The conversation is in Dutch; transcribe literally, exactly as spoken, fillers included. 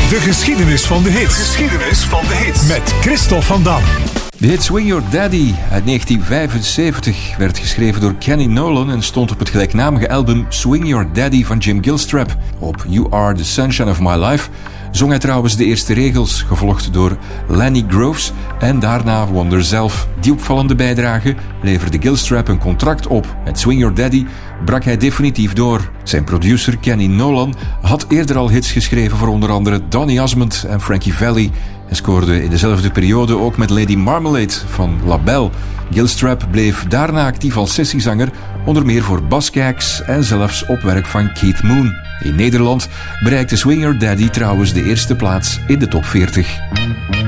De geschiedenis van de hits. Geschiedenis van de hits. Met Christophe van Dam. De hit Swing Your Daddy uit negentien vijfenzeventig werd geschreven door Kenny Nolan en stond op het gelijknamige album Swing Your Daddy van Jim Gilstrap. Op You Are the Sunshine of My Life zong hij trouwens de eerste regels, gevolgd door Lenny Groves en daarna Wonder zelf. Die opvallende bijdrage leverde Gilstrap een contract op. Met Swing Your Daddy brak hij definitief door. Zijn producer Kenny Nolan had eerder al hits geschreven voor onder andere Donny Osmond en Frankie Valli en scoorde in dezelfde periode ook met Lady Marmalade van La Belle. Gilstrap bleef daarna actief als sessiezanger, onder meer voor Buzzcocks en zelfs op werk van Keith Moon. In Nederland bereikte Swing Your Daddy trouwens de eerste plaats in de top veertig.